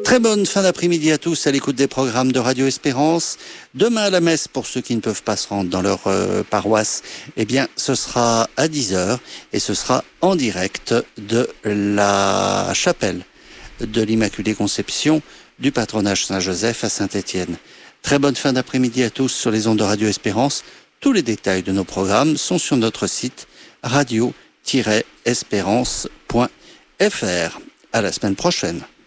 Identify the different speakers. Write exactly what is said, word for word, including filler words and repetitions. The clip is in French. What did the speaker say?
Speaker 1: Très bonne fin d'après-midi à tous à l'écoute des programmes de Radio Espérance. Demain à la messe, pour ceux qui ne peuvent pas se rendre dans leur euh, paroisse, eh bien, ce sera à dix heures et ce sera en direct de la chapelle de l'Immaculée Conception du patronage Saint-Joseph à Saint-Étienne. Très bonne fin d'après-midi à tous sur les ondes de Radio Espérance. Tous les détails de nos programmes sont sur notre site radio tiret espérance point f r. À la semaine prochaine.